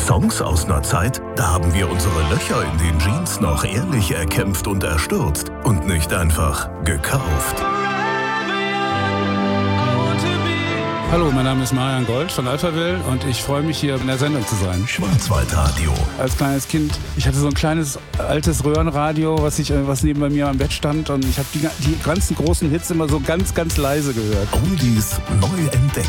Songs aus einer Zeit, da haben wir unsere Löcher in den Jeans noch ehrlich erkämpft und erstürzt und nicht einfach gekauft. Hallo, mein Name ist Marian Gold von Alphaville und ich freue mich, hier in der Sendung zu sein. Schwarzwaldradio. Als kleines Kind, ich hatte so ein kleines altes Röhrenradio, was neben bei mir am Bett stand, und ich habe die ganzen großen Hits immer so ganz, ganz leise gehört. Oldies neu entdeckt.